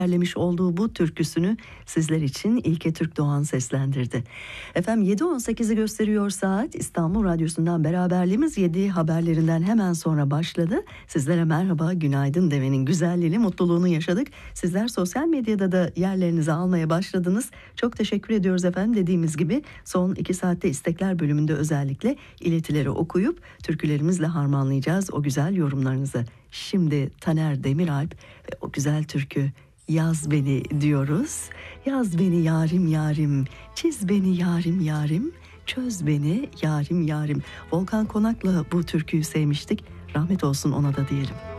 derlemiş olduğu bu türküsünü sizler için İlke Türkdoğan seslendirdi. Efendim 7.18'i gösteriyor saat. İstanbul Radyosu'ndan beraberliğimiz 7 haberlerinden hemen sonra başladı. Sizlere merhaba, günaydın demenin güzelliğini, mutluluğunu yaşadık. Sizler sosyal medyada da yerlerinizi almaya başladınız. Çok teşekkür ediyoruz efendim. Dediğimiz gibi son 2 saatte istekler bölümünde özellikle iletileri okuyup türkülerimizle harmanlayacağız o güzel yorumlarınızı. Şimdi Taner Demiralp ve o güzel türkü Yaz Beni diyoruz. Yaz beni yarim yarim, çiz beni yarim yarim, çöz beni yarim yarim. Volkan Konak'la bu türküyü sevmiştik. Rahmet olsun ona da diyelim.